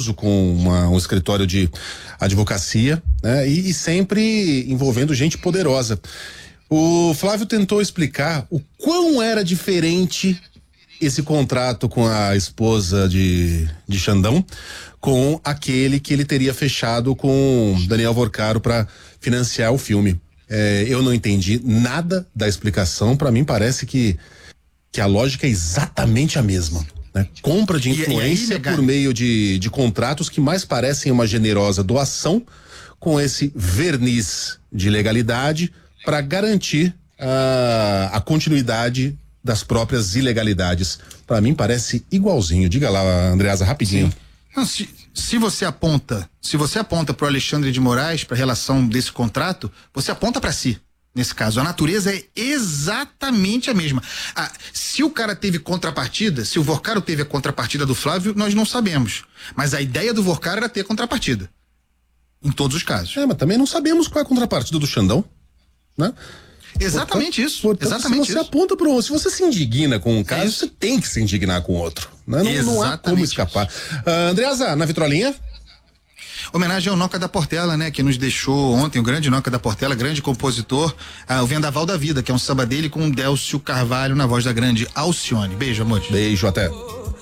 famoso com um escritório de advocacia, né? E sempre envolvendo gente poderosa. O Flávio tentou explicar o quão era diferente esse contrato com a esposa de Xandão com aquele que ele teria fechado com Daniel Vorcaro para financiar o filme. Eu não entendi nada da explicação. Para mim parece que a lógica é exatamente a mesma, né? Compra de influência por meio de contratos que mais parecem uma generosa doação com esse verniz de legalidade para garantir a continuidade das próprias ilegalidades. Para mim parece igualzinho. Diga lá, Andreasa, rapidinho. Não, se você aponta para o Alexandre de Moraes, para a relação desse contrato, você aponta para si. Nesse caso, a natureza é exatamente a mesma. Se o cara teve contrapartida, se o Vorcaro teve a contrapartida do Flávio, nós não sabemos. Mas a ideia do Vorcaro era ter contrapartida. Em todos os casos. Mas também não sabemos qual é a contrapartida do Xandão, né? Exatamente isso. Portanto, Exatamente se você aponta para um, se você se indigna com um caso, você tem que se indignar com outro, né? Não há como escapar. Andreasa, na vitrolinha? Homenagem ao Noca da Portela, né? Que nos deixou ontem, o grande Noca da Portela, grande compositor, o Vendaval da Vida, que é um samba dele com o Délcio Carvalho na voz da grande Alcione. Beijo, amor. Beijo, até.